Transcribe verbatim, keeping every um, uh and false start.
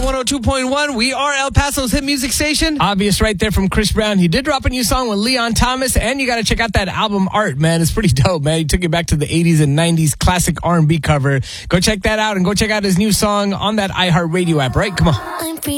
one oh two point one. We are El Paso's hit music station. Obvious right there from Chris Brown. He did drop a new song with Leon Thomas, and you got to check out that album Art, man. It's pretty dope, man. He took it back to the eighties and nineties classic R and B cover. Go check that out, and go check out his new song on that iHeartRadio app, right? Come on.